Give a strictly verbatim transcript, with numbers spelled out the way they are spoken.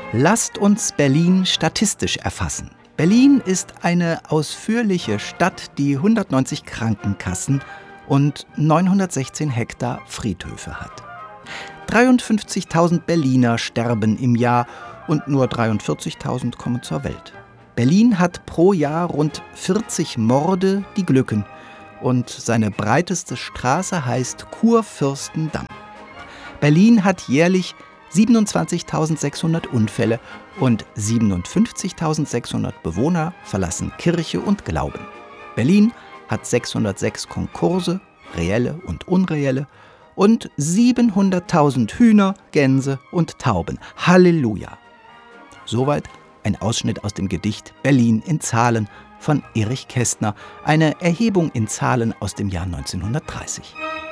Lasst uns Berlin statistisch erfassen. Berlin ist eine ausführliche Stadt, die hundertneunzig Krankenkassen und neunhundertsechzehn Hektar Friedhöfe hat. dreiundfünfzigtausend Berliner sterben im Jahr und nur dreiundvierzigtausend kommen zur Welt. Berlin hat pro Jahr rund vierzig Morde, die glücken. Und seine breiteste Straße heißt Kurfürstendamm. Berlin hat jährlich siebenundzwanzigtausendsechshundert Unfälle und siebenundfünfzigtausendsechshundert Bewohner verlassen Kirche und Glauben. Berlin hat sechshundertsechs Konkurse, reelle und unreelle, und siebenhunderttausend Hühner, Gänse und Tauben. Halleluja! Soweit ein Ausschnitt aus dem Gedicht Berlin in Zahlen von Erich Kästner, eine Erhebung in Zahlen aus dem Jahr neunzehnhundertdreißig.